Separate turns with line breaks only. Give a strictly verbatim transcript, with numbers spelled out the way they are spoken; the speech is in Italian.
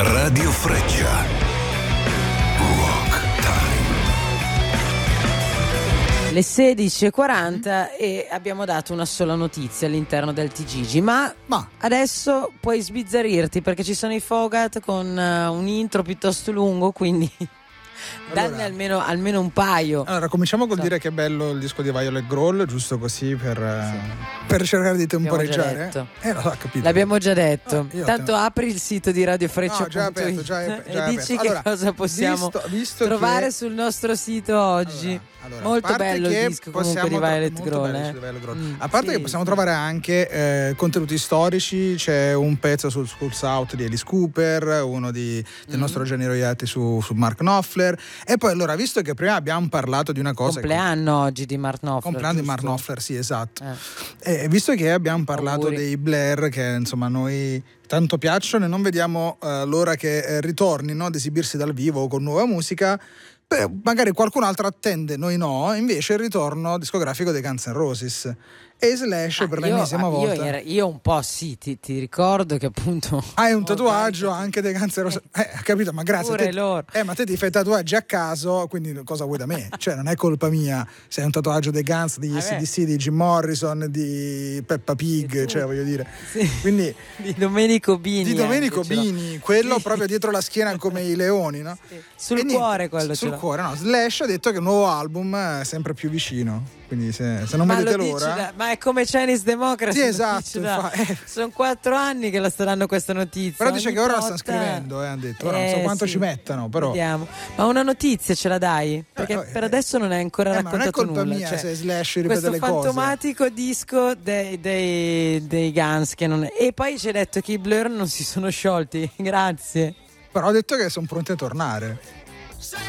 Radio Freccia. Rock Time.
Le sedici e quaranta e abbiamo dato una sola notizia all'interno del T G G, ma,
Ma.
adesso puoi sbizzarrirti perché ci sono i Fogat con uh, un intro piuttosto lungo, quindi
allora,
danne almeno, almeno un paio.
Allora cominciamo col
So.
dire che è bello il disco di Violet Grohl, giusto così per, sì. per cercare di temporeggiare. Eh, lo so, capito.
L'abbiamo già detto.
Ah,
Tanto
te...
apri il sito di Radio Freccia
no, già aperto, già è, già
e dici
aperto. Allora,
che cosa possiamo
visto, visto
trovare
che...
sul nostro sito oggi.
Allora, allora,
molto bello il disco comunque di Violet
molto
Grohl,
bello
eh?
di Violet Grohl.
Mm,
a parte
sì,
che possiamo
sì.
trovare anche eh, contenuti storici, c'è un pezzo sul Schools Out di Alice Cooper, uno di, del
mm.
nostro Eugenio Roiati su, su Mark Knopfler, e poi allora visto che prima abbiamo parlato di una cosa
compleanno che... oggi di Mark Knopfler,
compleanno di Mark
giusto?
Knopfler, sì, esatto,
eh.
e visto che abbiamo parlato
Auguri.
dei Blair che insomma a noi tanto piacciono e non vediamo uh, l'ora che eh, ritornino ad esibirsi dal vivo con nuova musica, beh, magari qualcun altro attende, noi no, invece il ritorno discografico dei Guns N' Roses e Slash
ah,
per
io,
l'ennesima
io
volta.
Era, io un po' sì, ti, ti ricordo che appunto
hai un tatuaggio anche dei Guns N' Roses, eh, capito, ma grazie
pure
te,
loro.
eh, ma te ti fai tatuaggi a caso, quindi cosa vuoi da me? Cioè non è colpa mia se hai un tatuaggio dei Guns, di A C D C, di Jim Morrison, di Peppa Pig, cioè voglio dire,
sì.
quindi
di Domenico Bini,
di Domenico Bini, quello
sì.
proprio dietro la schiena come i leoni, no?
Sì. Sul
e
cuore
niente,
quello
sul
ce l'ho.
cuore, no? Slash ha detto che il nuovo album è sempre più vicino, quindi se, se non
ma
vedete
lo
l'ora
da, ma è come Chinese Democracy,
sì, esatto, fa, eh.
sono quattro anni che la staranno questa notizia,
però dice
ogni
che ora
volta...
la stanno scrivendo, eh, hanno detto, ora
eh,
non so quanto
sì.
ci mettano, però
vediamo, ma una notizia ce la dai? Perché
eh,
per adesso non hai ancora
eh, ma non è
raccontato
colpa
nulla,
mia
cioè,
se Slash ripete
questo
le cose,
fantomatico disco dei, dei, dei Guns che non è... e poi ci hai detto che i Blur non si sono sciolti grazie,
però ho detto che sono pronti a tornare.